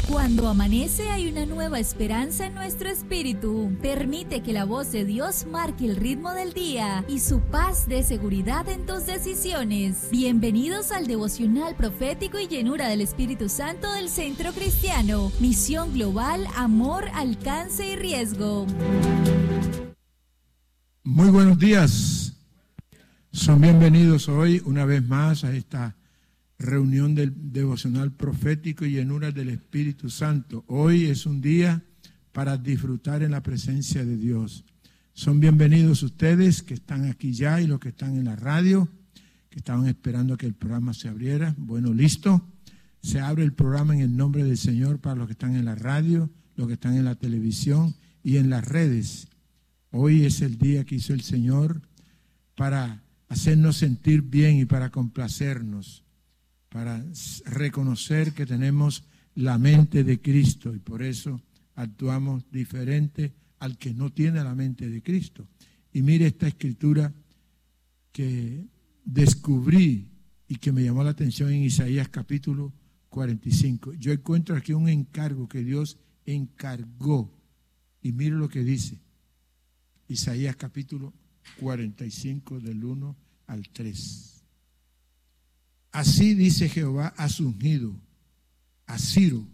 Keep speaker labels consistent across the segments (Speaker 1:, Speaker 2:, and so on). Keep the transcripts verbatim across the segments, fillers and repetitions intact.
Speaker 1: Cuando amanece hay una nueva esperanza en nuestro espíritu. Permite que la voz de Dios marque el ritmo del día y su paz dé seguridad en tus decisiones. Bienvenidos al devocional profético y llenura del Espíritu Santo del Centro Cristiano. Misión global, amor, alcance y riesgo.
Speaker 2: Muy buenos días. Son bienvenidos hoy una vez más a esta reunión del devocional profético y llenura del Espíritu Santo. Hoy es un día para disfrutar en la presencia de Dios. Son bienvenidos ustedes que están aquí ya y los que están en la radio, que estaban esperando que el programa se abriera. Bueno, listo. Se abre el programa en el nombre del Señor para los que están en la radio, los que están en la televisión y en las redes. Hoy es el día que hizo el Señor para hacernos sentir bien y para complacernos, para reconocer que tenemos la mente de Cristo y por eso actuamos diferente al que no tiene la mente de Cristo. Y mire esta escritura que descubrí y que me llamó la atención en Isaías capítulo cuarenta y cinco. Yo encuentro aquí un encargo que Dios encargó y mire lo que dice. Isaías capítulo cuarenta y cinco del uno al tres. Así dice Jehová a su ungido, a Ciro,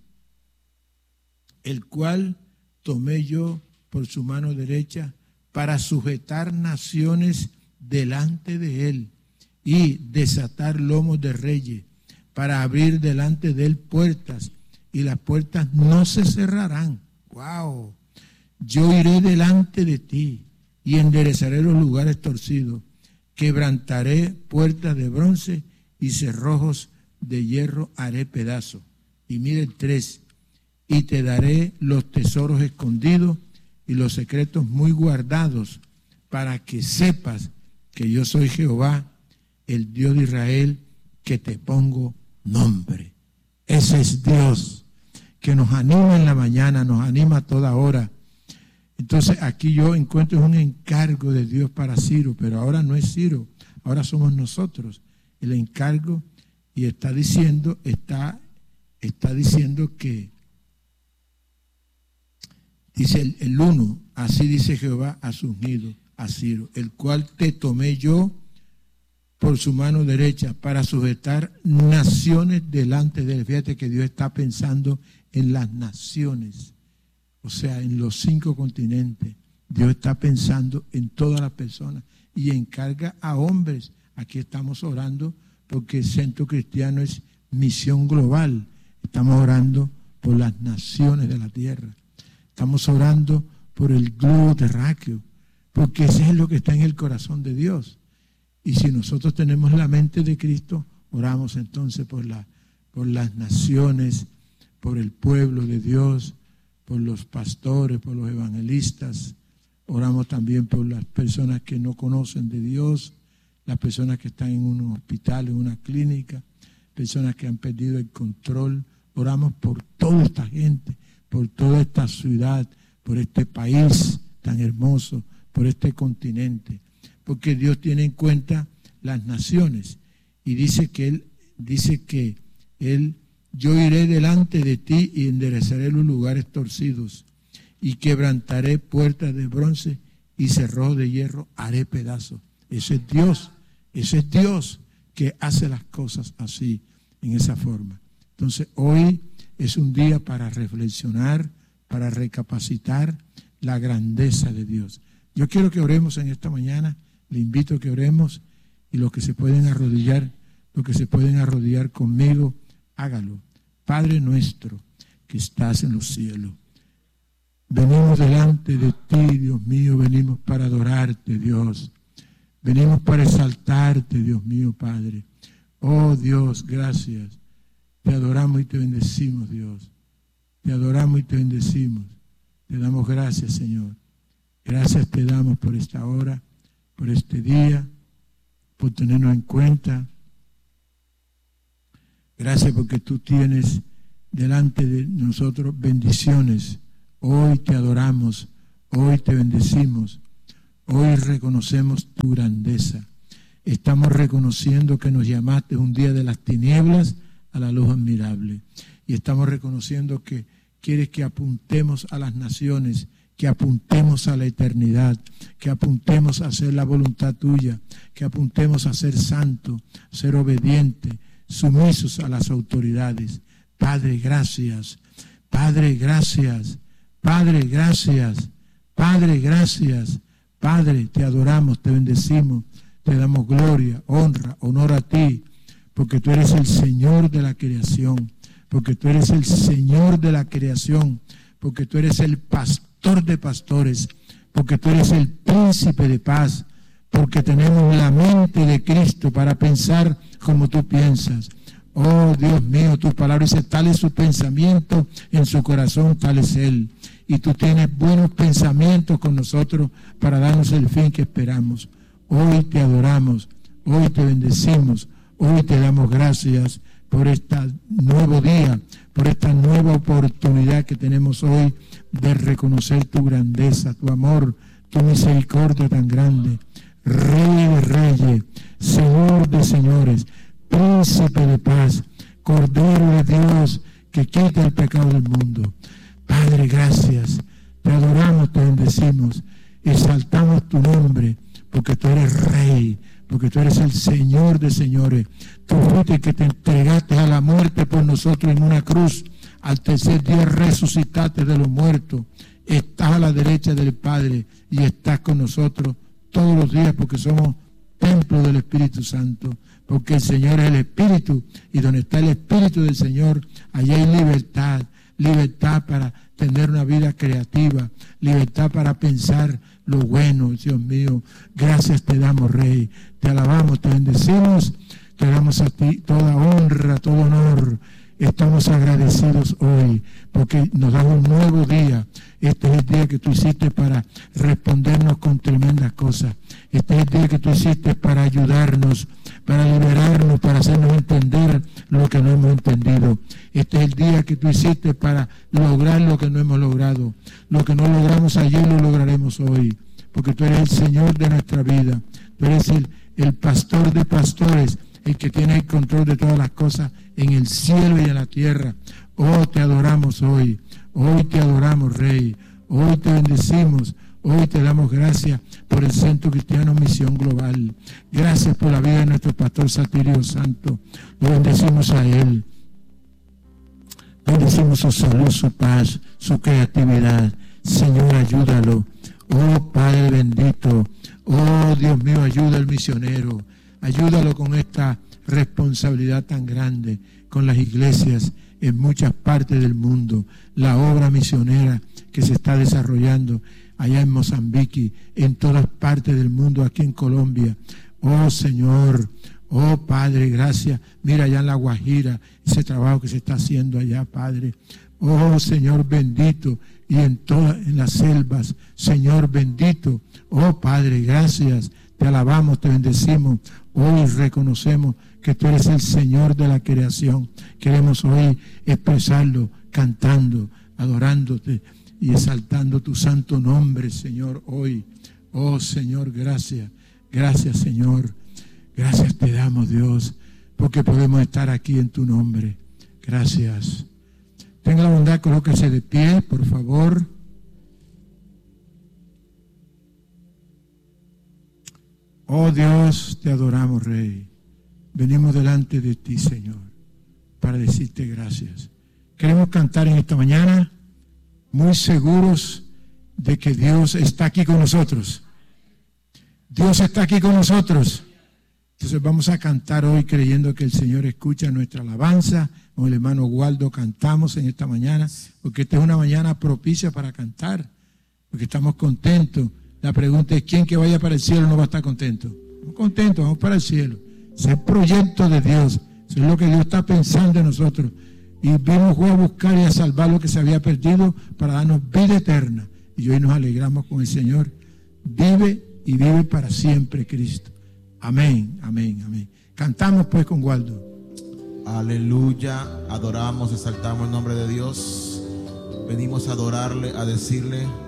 Speaker 2: el cual tomé yo por su mano derecha para sujetar naciones delante de él y desatar lomos de reyes, para abrir delante de él puertas y las puertas no se cerrarán. ¡Wow! Yo iré delante de ti y enderezaré los lugares torcidos, quebrantaré puertas de bronce y cerrojos de hierro haré pedazo. Y mire el tres, y te daré los tesoros escondidos y los secretos muy guardados, para que sepas que yo soy Jehová, el Dios de Israel, que te pongo nombre. Ese es Dios, que nos anima en la mañana, nos anima a toda hora. Entonces aquí yo encuentro un encargo de Dios para Ciro, pero ahora no es Ciro, ahora somos nosotros. El encargo, y está diciendo, está, está diciendo que, dice el, el uno, así dice Jehová a su ungido, a Ciro, el cual te tomé yo por su mano derecha para sujetar naciones delante de él. Fíjate que Dios está pensando en las naciones, o sea, en los cinco continentes. Dios está pensando en todas las personas y encarga a hombres. Aquí estamos orando porque el Centro Cristiano es misión global. Estamos orando por las naciones de la tierra. Estamos orando por el globo terráqueo, porque ese es lo que está en el corazón de Dios. Y si nosotros tenemos la mente de Cristo, oramos entonces por, la, por las naciones, por el pueblo de Dios, por los pastores, por los evangelistas. Oramos también por las personas que no conocen de Dios, las personas que están en un hospital, en una clínica, personas que han perdido el control. Oramos por toda esta gente, por toda esta ciudad, por este país tan hermoso, por este continente, porque Dios tiene en cuenta las naciones y dice que Él, dice que Él, yo iré delante de ti y enderezaré los lugares torcidos y quebrantaré puertas de bronce y cerrojos de hierro haré pedazos. Ese es Dios, ese es Dios que hace las cosas así, en esa forma. Entonces hoy es un día para reflexionar, para recapacitar la grandeza de Dios. Yo quiero que oremos en esta mañana, le invito a que oremos y los que se pueden arrodillar, los que se pueden arrodillar conmigo, hágalo. Padre nuestro que estás en los cielos, venimos delante de ti, Dios mío, venimos para adorarte, Dios. Venimos para exaltarte, Dios mío, Padre. Oh, Dios, gracias. Te adoramos y te bendecimos, Dios. Te adoramos y te bendecimos. Te damos gracias, Señor. Gracias te damos por esta hora, por este día, por tenernos en cuenta. Gracias porque tú tienes delante de nosotros bendiciones. Hoy te adoramos, hoy te bendecimos. Hoy reconocemos tu grandeza. Estamos reconociendo que nos llamaste un día de las tinieblas a la luz admirable. y estamos reconociendo que quieres que apuntemos a las naciones, que apuntemos a la eternidad, que apuntemos a hacer la voluntad tuya, que apuntemos a ser santos, a ser obedientes, sumisos a las autoridades. Padre, gracias. Padre, gracias. Padre, gracias. Padre, gracias. Padre, te adoramos, te bendecimos, te damos gloria, honra, honor a ti, porque tú eres el Señor de la creación, porque tú eres el Señor de la creación, porque tú eres el pastor de pastores, porque tú eres el príncipe de paz, porque tenemos la mente de Cristo para pensar como tú piensas. Oh Dios mío, tu palabra dice, tal es su pensamiento en su corazón, tal es Él. Y tú tienes buenos pensamientos con nosotros para darnos el fin que esperamos. Hoy te adoramos, hoy te bendecimos, hoy te damos gracias por este nuevo día, por esta nueva oportunidad que tenemos hoy de reconocer tu grandeza, tu amor, tu misericordia tan grande. Rey de reyes, Señor de señores, Príncipe de paz, Cordero de Dios que quita el pecado del mundo. Padre, gracias, te adoramos, te bendecimos, exaltamos tu nombre, porque tú eres Rey, porque tú eres el Señor de señores. Tú fuiste que te entregaste a la muerte por nosotros en una cruz, al tercer día resucitaste de los muertos, estás a la derecha del Padre y estás con nosotros todos los días, porque somos templo del Espíritu Santo, porque el Señor es el Espíritu, y donde está el Espíritu del Señor, allá hay libertad, libertad para tener una vida creativa, libertad para pensar lo bueno. Dios mío, gracias te damos, Rey, te alabamos, te bendecimos, te damos a ti toda honra, todo honor. Estamos agradecidos hoy porque nos das un nuevo día. Este es el día que tú hiciste para respondernos con tremendas cosas. Este es el día que tú hiciste para ayudarnos, para liberarnos, para hacernos entender lo que no hemos entendido. Este es el día que tú hiciste para lograr lo que no hemos logrado. Lo que no logramos ayer lo lograremos hoy, porque tú eres el Señor de nuestra vida. Tú eres el, el pastor de pastores, el que tiene el control de todas las cosas en el cielo y en la tierra. Oh, te adoramos hoy. Hoy te adoramos, Rey. Hoy te bendecimos. Hoy te damos gracias por el Centro Cristiano Misión Global. Gracias por la vida de nuestro pastor Satirio Santo. Lo bendecimos a él. Bendecimos su salud, su paz, su creatividad. Señor, ayúdalo. Oh, Padre bendito. Oh, Dios mío, ayuda al misionero. Ayúdalo con esta responsabilidad tan grande con las iglesias en muchas partes del mundo. La obra misionera que se está desarrollando allá en Mozambique, en todas partes del mundo, aquí en Colombia. Oh Señor, oh Padre, gracias. Mira allá en La Guajira, ese trabajo que se está haciendo allá, Padre. Oh Señor bendito, y en todas en las selvas, Señor bendito. Oh Padre, gracias. Te alabamos, te bendecimos. Hoy reconocemos que tú eres el Señor de la creación. Queremos hoy expresarlo cantando, adorándote y exaltando tu santo nombre, Señor, hoy. Oh Señor, gracias. Gracias, Señor. Gracias te damos, Dios, porque podemos estar aquí en tu nombre. Gracias. Tenga la bondad, colóquese de pie, por favor. Oh Dios, te adoramos, Rey. Venimos delante de ti, Señor, para decirte gracias. Queremos cantar en esta mañana muy seguros de que Dios está aquí con nosotros. Dios está aquí con nosotros. Entonces vamos a cantar hoy creyendo que el Señor escucha nuestra alabanza. Con el hermano Waldo cantamos en esta mañana, porque esta es una mañana propicia para cantar, porque estamos contentos. La pregunta es, ¿quién que vaya para el cielo no va a estar contento? Estamos contentos, vamos para el cielo. Ese es el proyecto de Dios, eso es lo que Dios está pensando en nosotros. Y vimos a buscar y a salvar lo que se había perdido para darnos vida eterna. Y hoy nos alegramos con el Señor. Vive y vive para siempre Cristo. Amén, amén, amén. Cantamos pues con Waldo.
Speaker 3: Aleluya, adoramos, exaltamos el nombre de Dios. Venimos a adorarle, a decirle